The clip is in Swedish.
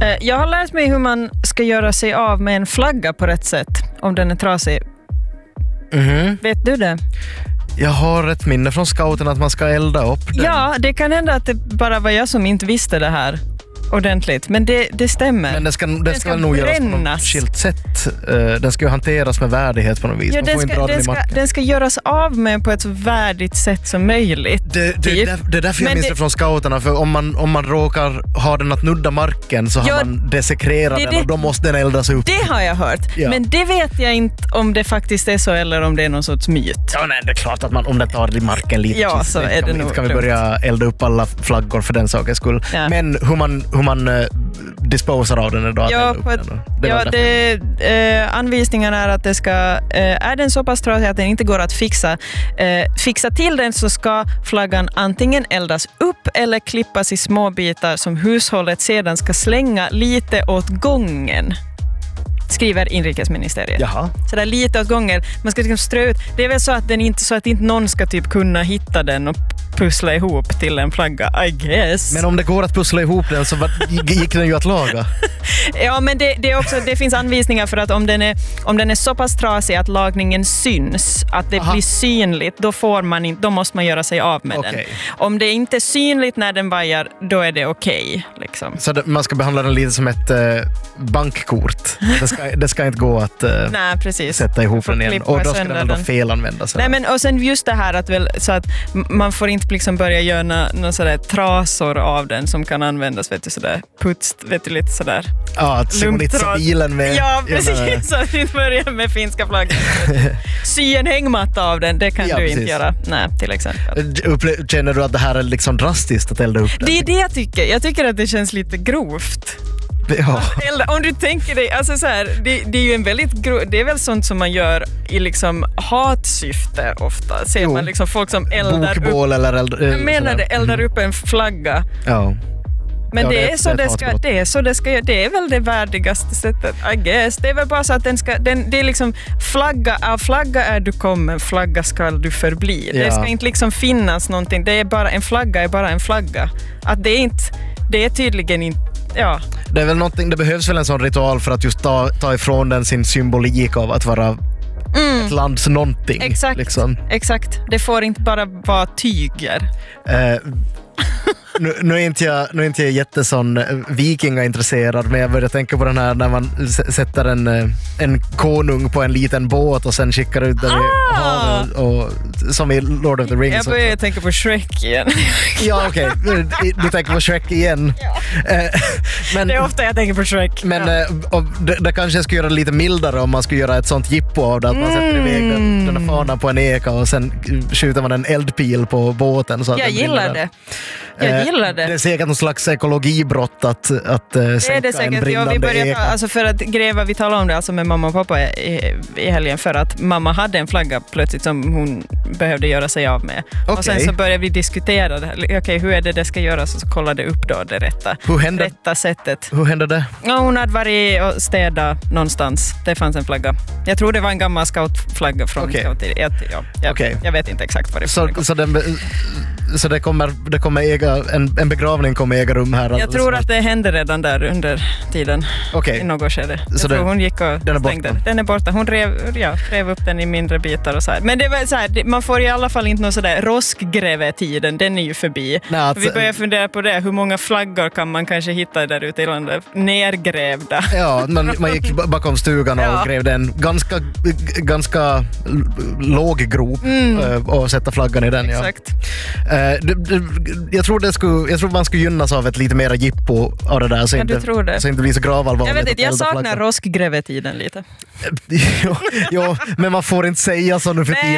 Jag har lärt mig hur man ska göra sig av med en flagga på rätt sätt om den är trasig. Vet du det? Jag har ett minne från scouten att man ska elda upp den. Ja, det kan hända att det bara var jag som inte visste det här ordentligt, men det stämmer. Men den ska nog göras på något skilt sätt. Den ska ju hanteras med värdighet på något vis. Ja, den ska göras av med på ett så värdigt sätt som möjligt. Det är därför jag minns det från scouterna, för om man råkar ha den att nudda marken så har man desekrerat den och då måste den eldas upp. Det har jag hört, men det vet jag inte om det faktiskt är så eller om det är någon sorts myt. Ja, nej, det är klart att om det tar i marken lite så är det nog. Kan vi börja elda upp alla flaggor för den sakens skull. Ja. Men hur man disposar av den idag. Anvisningarna är att det ska, är den så pass trasig att den inte går att fixa till den, så ska flaggan antingen eldas upp eller klippas i små bitar som hushållet sedan ska slänga lite åt gången, skriver inrikesministeriet. Jaha. Så där lite åt gången. Man ska liksom strö ut. Det är väl så att inte någon ska typ kunna hitta den och pussla ihop till en flagga, I guess. Men om det går att pussla ihop den så gick den ju att laga. Ja, men det finns anvisningar för att om den är så pass trasig att lagningen syns, att det blir synligt, då måste man göra sig av med den. Om det inte är synligt när den vajar, då är det okej. Liksom. Så man ska behandla den lite som ett bankkort. Det ska inte gå att sätta ihop den igen. Och då ska den ändå felanvändas. Nej, men och sen just det här så att man får inte liksom börja göra någon sådär trasor av den som kan användas, vet du, sådär putst, vet du, lite sådär. Ja, att simonitsa bilen med... Ja, precis, så att vi börjar med finska flaggan. Sy en hängmatta av den, det kan du inte göra. Nej, till exempel. Känner du att det här är liksom drastiskt att elda upp den? Det är det jag tycker. Jag tycker att det känns lite grovt. Ja. Om du tänker dig, alltså så här, det är ju en väldigt det är väl sånt som man gör i liksom hatsyfte ofta. Ser man liksom folk som eldar bokbål upp. Eller eldar upp en flagga. Ja. Men det är så det ska göra. Det är väl det värdigaste sättet, I guess. Det är väl bara så att det är liksom flagga är du kommer, flagga ska du förbli. Ja. Det ska inte liksom finnas någonting. Det är bara en flagga. Att det är tydligen inte. Ja. Det är väl någonting, det behövs väl en sån ritual för att just ta ifrån den sin symbolik av att vara ett lands någonting. Exakt, liksom. Exakt. Det får inte bara vara tyger. Nu är inte jag jättesån vikingaintresserad, men jag börjar tänka på den här när man sätter en konung på en liten båt och sen skickar ut den i havet, och som i Lord of the Rings. Jag börjar tänka på Shrek igen. Ja, okej. Du tänker på Shrek igen. Ja. Men, det är ofta jag tänker på Shrek. Men det kanske jag skulle göra lite mildare om man skulle göra ett sånt jippo av det, att man sätter iväg den här fanan på en eka och sen skjuter man en eldpil på båten. Så att jag gillar det. Jag gillar det. Det är säkert någon slags ekologibrott att sänka en brinnande eka. Alltså för att vi talade om det alltså med mamma och pappa i helgen, för att mamma hade en flagga plötsligt som hon behövde göra sig av med. Okay. Och sen så började vi diskutera det här. Okej, hur är det ska göras? Och så kollade upp då det rätta sättet. Hur hände det? Ja, hon hade varit och städat någonstans. Det fanns en flagga. Jag tror det var en gammal scoutflagga från scouttid. Jag vet inte exakt vad det var. Så det kommer en begravning kommer äga rum här. Jag tror att det hände redan där under tiden. Okay. I något skede. Jag tror hon gick och stängde. Den är borta. Hon rev upp den i mindre bitar och så här. Men det var så här, man får i alla fall inte någon sådär roskgrävetiden. Den är ju förbi. Vi börjar fundera på det. Hur många flaggor kan man kanske hitta där ute i landet? Nergrävda. Ja, man gick bakom stugan och grävde en ganska låg grop och sätta flaggan i den. Exakt. Jag tror man skulle gynnas av ett lite mera jippo av det där, så inte blir så gravallvarligt. Jag vet inte, jag saknar roskgrävetiden lite. Jo, men man får inte säga så nu för tiden.